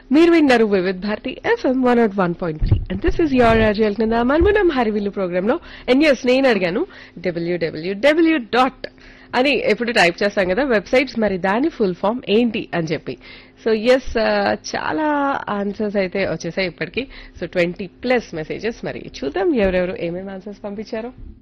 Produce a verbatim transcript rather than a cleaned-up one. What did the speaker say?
మీరు విన్నారు Vividh Bharati FM one not one point three and this is your రాజల్ కింద మన్మనం హరివిల్లు programme లో అండ్ ఎస్ నేను అడిగాను డబ్ల్యూడబ్ల్యూడబ్ల్యూ డాట్ అని ఎప్పుడు టైప్ చేస్తాం కదా వెబ్సైట్స్, మరి దాని ఫుల్ ఫామ్ ఏంటి అని చెప్పి. సో ఎస్, చాలా ఆన్సర్స్ అయితే వచ్చేసాయి ఇప్పటికి. సో ట్వంటీ ప్లస్ మెసేజెస్, మరి చూద్దాం ఎవరెవరు ఏమేమి ఆన్సర్స్ పంపించారో.